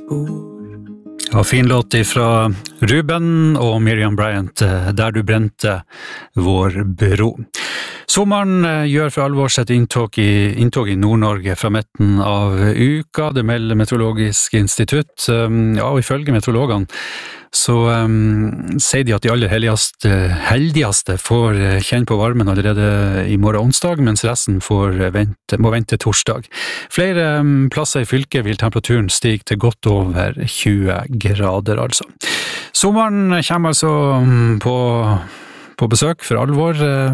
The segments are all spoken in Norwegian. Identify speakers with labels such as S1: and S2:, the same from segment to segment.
S1: Ja, fin låt ifra Ruben og Miriam Bryant, Der du brente vår bro. Sommeren gjør for alvor sitt inntog i Nord-Norge fra midten av uka. Det melder Meteorologisk institutt. Ja, og ifølge meteorologene så sier de at de aller heldigste får kjenne på varmen allerede i morgen onsdag, mens resten må vente torsdag. Flere plasser i fylket vil temperaturen stige til godt over 20 grader, altså. Sommeren kommer altså på besøk for alvor,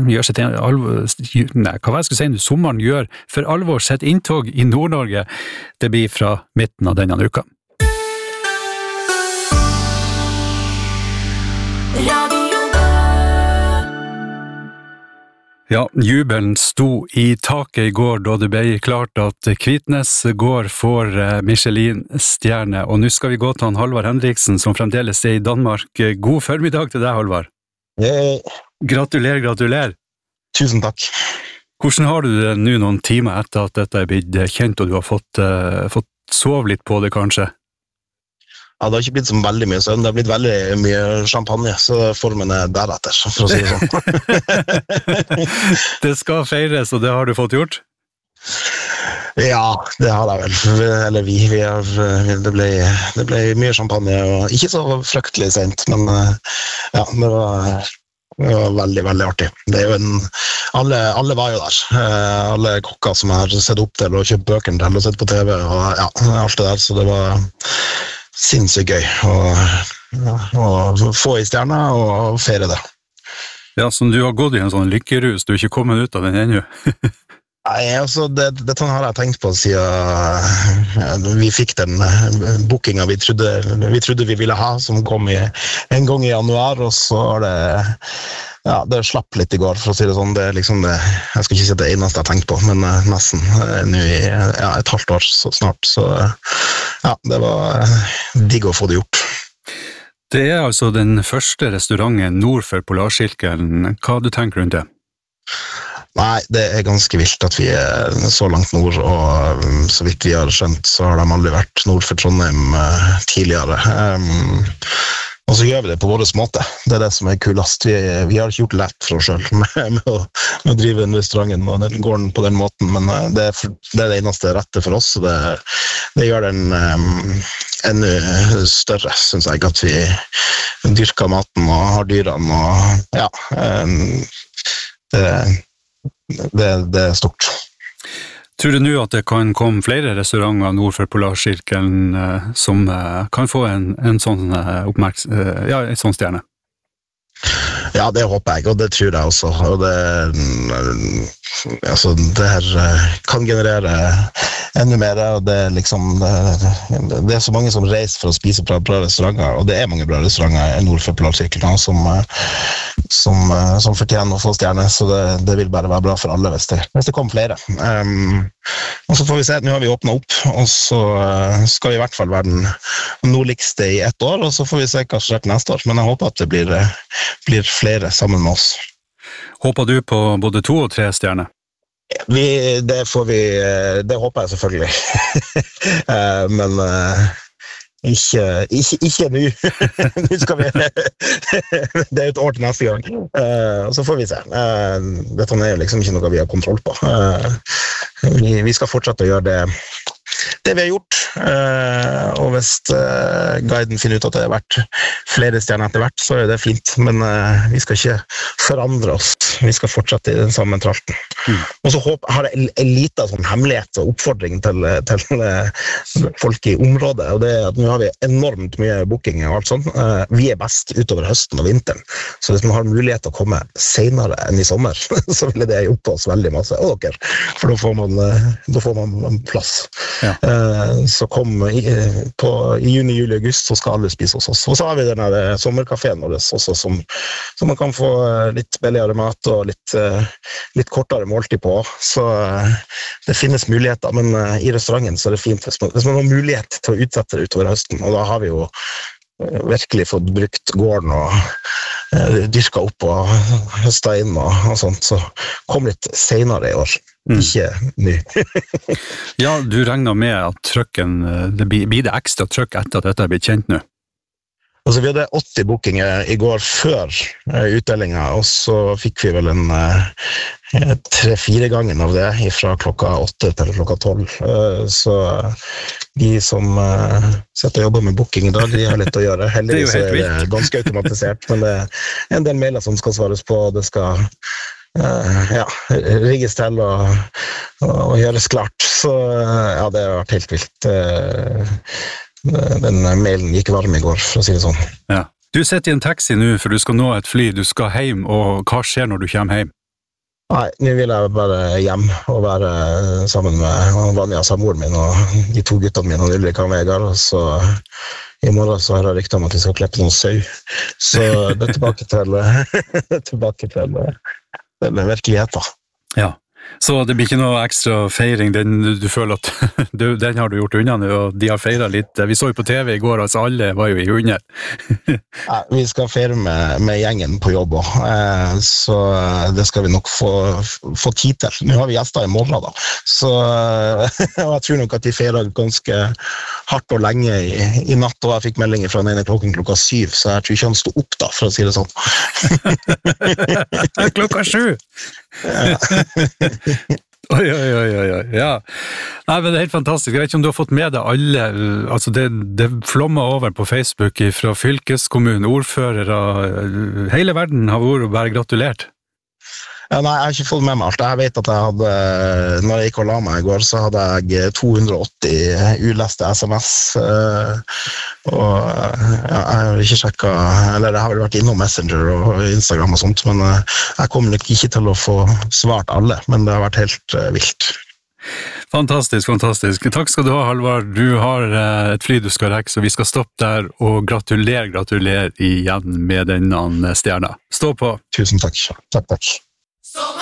S1: sommeren gjør for alvor sitt inntog i Nord-Norge. Det blir fra midten av denne uka. Ja, jubelen sto i taket i går da det ble klart at Kvitnes gård får Michelin-stjerne, og nå skal vi gå til Halvard Henriksen, som fremdeles er i Danmark. God formiddag til deg, Halvard. Gratulerer.
S2: Tusen takk.
S1: Hvordan har du det nå noen timer etter at dette er blitt kjent, og du har fått sove litt på det, kanskje?
S2: Ja, det har ikke blitt så veldig mye søvn, det har blitt veldig mye champagne, så formen er deretter, for å si det sånn.
S1: Det skal feires, og det har du fått gjort?
S2: Ja, det har jeg vel. Eller det ble mye champagne, og ikke så fryktelig sent, men ja, det var veldig, veldig artig. Det er jo alle var jo der. Alle kokker som jeg har sett opp til og kjøpt bøkene til og sett på TV, og ja, alt det der, så det var sinnssykt gøy å få i stjerna og feire det.
S1: Ja, så du har gått i en sånn lykkerus, du er ikke kommet ut av den ennå?
S2: Nei, altså, dette har jeg tenkt på siden vi fikk den bookingen vi trodde vi ville ha, som kom en gang i januar, og så har det slapp litt i går, for å si det sånn. Det er liksom det, jeg skal ikke si det eneste jeg har tenkt på, men nesten nå i et halvt år så snart, så ja, det var digg å få det gjort.
S1: Det er altså den første restauranten nord for Polarsirkelen. Hva du tenker rundt det?
S2: Nei, det er ganske vilt at vi er så langt nord, og så vidt vi har skjønt, så har de aldri vært nord for Trondheim tidligere. Og så gjør vi det på vår måte. Det er det som er kulest. Vi har ikke gjort det lett for oss selv med å drive den restauranten og den gården på den måten, men det er det eneste rette for oss, og det gjør den enda større, synes jeg, at vi dyrker maten og har dyrene, og ja, det er stort.
S1: Tror du nå at det kan komme flere restauranter nord for Polarsirkelen som kan få en sånn en sånn stjerne?
S2: Ja, det håper jeg, og det tror jeg også. Og det her kan generere enda mer, og det er liksom det er så mange som reiser for å spise på bra restauranter, og det er mange bra restauranter nord for Polarsirkelen som fortjener å få stjerne, så det vil bare være bra for alle hvis det kommer flere. Og så får vi se, nå har vi åpnet opp, og så skal vi i hvert fall være den nordligste i ett år, og så får vi se hva som skjer neste år, men jeg håper at det blir flere sammen med oss.
S1: Håper du på både 2 og 3 stjerner?
S2: Det håper jeg selvfølgelig. Men ikke nå. Nå skal vi det er et år til neste gang, og så får vi se. Dette er jo liksom ikke noe vi har kontroll på. Vi skal fortsette å gjøre det vi har gjort, og hvis guiden finner ut at det har vært flere stjerner etter hvert, så er det fint, men vi skal ikke forandre oss, vi skal fortsette i den samme tralten. Og så har jeg en liten sånn hemmelighet og oppfordring til folk i området, og det er at nå har vi enormt mye booking og alt sånt. Vi er best utover høsten og vinteren, så hvis man har mulighet til å komme senere enn i sommer, så ville det hjulpet oss veldig masse, og dere, for da får man plass. Ja. Så kom i juni, juli, august, så skal alle spise hos oss. Og så har vi denne sommerkaféen vår også, som man kan få litt billigere mat og litt kortere måltid på. Så det finnes muligheter, men i restauranten så er det fint hvis man har mulighet til å utsette det utover høsten. Og da har vi jo virkelig fått brukt gården og dyrka opp og høsta inn og sånt, så kom litt senere i år. ikke ny.
S1: Ja, du regner med at trøkken, blir det ekstra trøkk etter at dette har blitt kjent nå?
S2: Altså, vi hadde 80 bookinger I går før utdelingen, og så fikk vi vel en 3-4 gangen av det fra klokka 8 til klokka 12. Så de som sitter og jobber med booking I dag, de har litt å gjøre. Heldigvis er det ganske automatisert, men det en del mailer som skal svares på, det skal rigges til og gjøres klart. Så ja, det har vært helt vilt. Den mailen gikk varm I går, for å si det sånn.
S1: Ja. Du sitter I en taxi nå, for du skal nå et fly, du skal hjem, og hva skjer når du kommer hjem?
S2: Nei, nå vil jeg bare hjem og være sammen med Vanja, samboeren min, og de 2 guttene mine, og Ulrika og Vegard, og så I morgen så har jeg ryktet om at vi skal klippe noen sau. Så det tilbake til virkeligheten.
S1: Ja. Så det blir ikke noe ekstra feiring, du føler at den har du gjort unna nå, og de har feiret litt. Vi så jo på TV I går, altså alle var jo I hunder.
S2: Ja, vi skal feire med gjengen på jobb også, så det skal vi nok få tid til. Nå har vi gjester I morgen da, så jeg tror nok at de feirer ganske hardt og lenge I natt, og jeg fikk meldinger fra den ene klokka 7, så jeg tror ikke han stod opp da, for å si det sånn.
S1: Klokka 7! Ja. Oi, ja. Nei, men det helt fantastisk. Jeg vet ikke om du har fått med deg alle, altså det flommer over på Facebook fra fylkeskommunen, ordførere, hele verden har vært og bare gratulert.
S2: Ja, nei, jeg har ikke fått med meg alt. Jeg vet at jeg hadde, når jeg gikk og la meg I går, så hadde jeg 280 uleste SMS, og jeg har ikke sjekket, eller jeg har vært innom Messenger og Instagram og sånt, men jeg kommer nok ikke til å få svart alle, men det har vært helt vilt.
S1: Fantastisk. Takk skal du ha, Halvard. Du har et fly du skal rekke, så vi skal stoppe der, og gratulerer igjen med denne stjerna. Stå på!
S2: Tusen takk. Takk.